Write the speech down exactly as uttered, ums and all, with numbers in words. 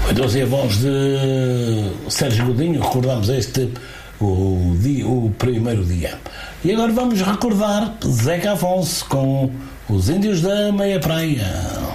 Então, assim, a voz de Sérgio Godinho, recordamos este, o, dia, o primeiro dia. E agora vamos recordar Zeca Afonso com os Índios da Meia Praia.